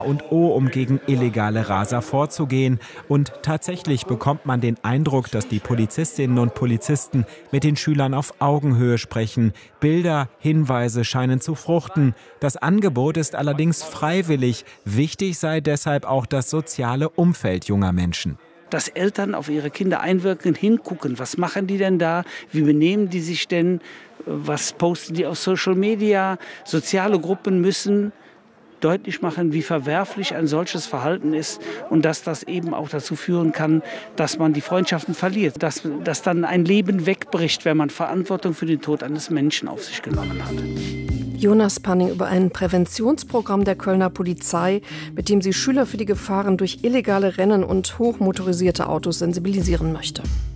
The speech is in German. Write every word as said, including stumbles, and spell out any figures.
und O, um gegen illegale Raser vorzugehen. Und tatsächlich bekommt man den Eindruck, dass die Polizistinnen und Polizisten mit den Schülern auf Augenhöhe sprechen. Bilder, Hinweise scheinen zu fruchten. Das Angebot ist allerdings freiwillig. Wichtig sei deshalb auch das soziale Umfeld junger Menschen. Dass Eltern auf ihre Kinder einwirken, hingucken, was machen die denn da, wie benehmen die sich denn, was posten die auf Social Media. Soziale Gruppen müssen deutlich machen, wie verwerflich ein solches Verhalten ist und dass das eben auch dazu führen kann, dass man die Freundschaften verliert, dass, dass dann ein Leben wegbricht, wenn man Verantwortung für den Tod eines Menschen auf sich genommen hat. Jonas Panning über ein Präventionsprogramm der Kölner Polizei, mit dem sie Schüler für die Gefahren durch illegale Rennen und hochmotorisierte Autos sensibilisieren möchte.